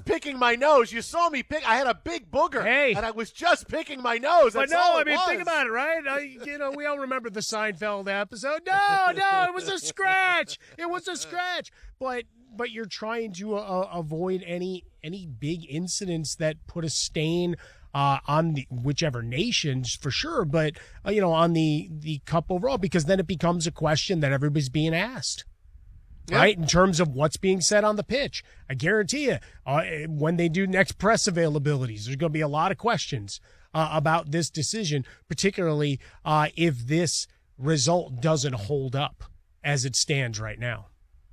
just picking my nose. You saw me pick. I had a big booger, and I was just picking my nose. That's all it was. Think about it, right? We all remember the Seinfeld episode. No, it was a scratch. It was a scratch. But you're trying to avoid any big incidents that put a stain on the whichever nations for sure, but on the cup overall, because then it becomes a question that everybody's being asked. Yep. Right, in terms of what's being said on the pitch. I guarantee you, when they do next press availabilities, there's going to be a lot of questions about this decision, particularly if this result doesn't hold up as it stands right now.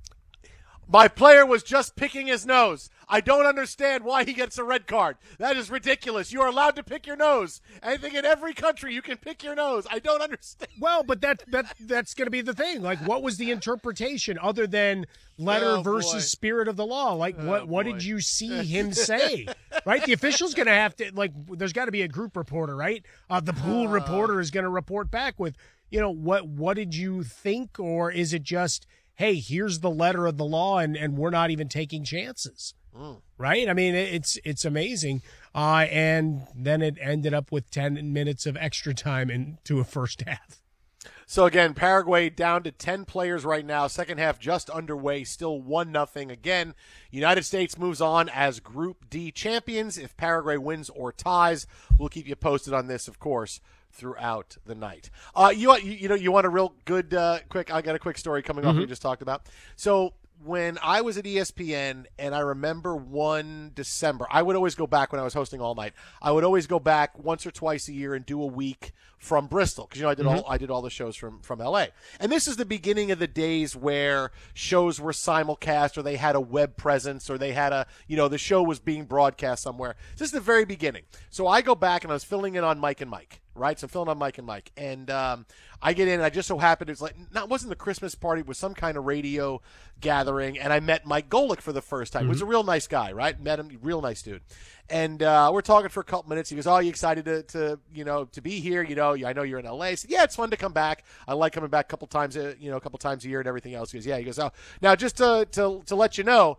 My player was just picking his nose. I don't understand why he gets a red card. That is ridiculous. You are allowed to pick your nose. I think in every country you can pick your nose. I don't understand. Well, but that's going to be the thing. Like, what was the interpretation other than letter versus spirit of the law? Like, what did you see him say? Right? The official's going to have to, there's got to be a group reporter, right? The pool reporter is going to report back with, what did you think? Or is it just, hey, here's the letter of the law, and we're not even taking chances, right? I mean, it's amazing. And then it ended up with 10 minutes of extra time into a first half. So, again, Paraguay down to 10 players right now. Second half just underway, still 1-0. Again, United States moves on as Group D champions. If Paraguay wins or ties, we'll keep you posted on this, of course, throughout the night. You want a real good quick? I got a quick story coming off we just talked about. So when I was at ESPN, and I remember one December, I would always go back when I was hosting All Night. I would always go back once or twice a year and do a week from Bristol, because I did all the shows from LA. And this is the beginning of the days where shows were simulcast, or they had a web presence, or they had the show was being broadcast somewhere. This is the very beginning. So I go back and I was filling in on Mike and Mike. Right, so I'm filling on Mike and Mike, and I get in, and I just so happened it wasn't the Christmas party, it was some kind of radio gathering, and I met Mike Golick for the first time. He was a real nice guy, right? Met him, real nice dude, and we're talking for a couple minutes. He goes, "Oh, you excited to be here? I know you're in LA." I said, "Yeah, it's fun to come back. I like coming back a couple times a year and everything else." He goes, "Yeah." He goes, "Oh, now just to let you know,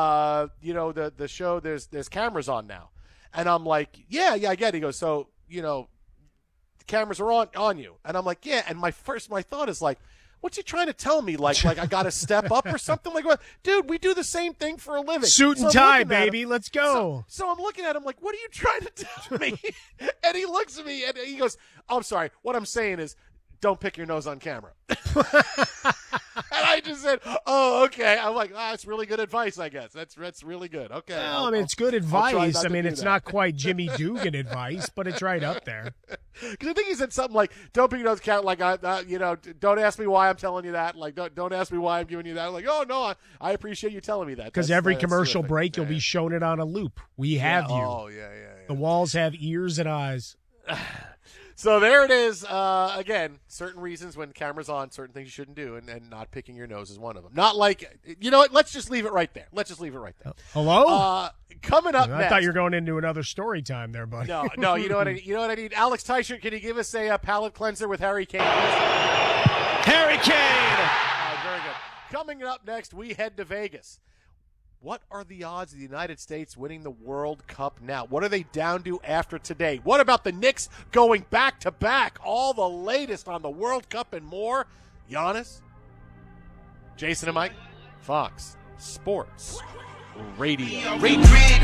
the show there's cameras on now," and I'm like, "Yeah, I get it." He goes, "So cameras are on you," and I'm like, yeah. And my thought is like, what's he trying to tell me? Like I got to step up or something? Like, what, dude? We do the same thing for a living. Suit and tie, baby. Let's go. So I'm looking at him like, what are you trying to tell me? And he looks at me and he goes, "Oh, I'm sorry. What I'm saying is, don't pick your nose on camera." And I just said, "Oh, okay." I'm like, that's really good advice, I guess. That's really good. Okay. Well, it's good advice. It's not quite Jimmy Dugan advice, but it's right up there. Because I think he said something like, "Don't pick your nose on camera." Like, don't ask me why I'm telling you that. Like, don't ask me why I'm giving you that. I'm like, oh no, I appreciate you telling me that. Because every commercial break, you'll be shown it on a loop. We have you. Oh yeah. The walls have ears and eyes. So there it is. Again, certain reasons when camera's on, certain things you shouldn't do, and not picking your nose is one of them. Not like, what? Let's just leave it right there. Hello? Coming up next. I thought you were going into another story time there, buddy. No. You know what I need? Alex Teichert, can you give us a palate cleanser with Harry Kane? Harry Kane! Very good. Coming up next, we head to Vegas. What are the odds of the United States winning the World Cup now? What are they down to after today? What about the Knicks going back-to-back? All the latest on the World Cup and more. Giannis, Jason and Mike, Fox Sports Radio. Hey,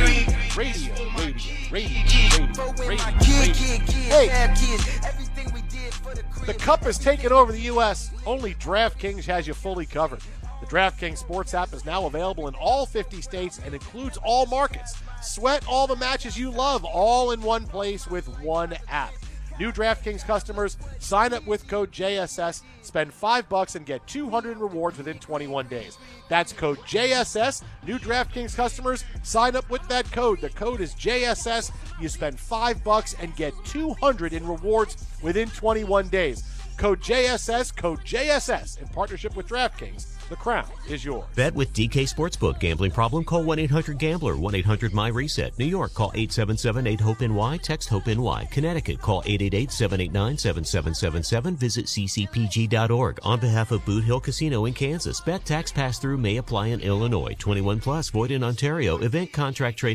the Cup is taking over the U.S. Only DraftKings has you fully covered. The DraftKings Sports app is now available in all 50 states and includes all markets. Sweat all the matches you love, all in one place with one app. New DraftKings customers, sign up with code JSS, spend $5 and get $200 in rewards within 21 days. That's code JSS. New DraftKings customers, sign up with that code. The code is JSS. You spend $5 and get $200 in rewards within 21 days. Code JSS in partnership with DraftKings. The crown is yours. Bet with DK Sportsbook. Gambling problem? Call 1-800-GAMBLER. 1-800-MY-RESET. New York, call 877-8-HOPE-NY. Text HOPE-NY. Connecticut, call 888-789-7777. Visit ccpg.org. On behalf of Boot Hill Casino in Kansas, bet tax pass-through may apply in Illinois. 21 plus, void in Ontario. Event contract trade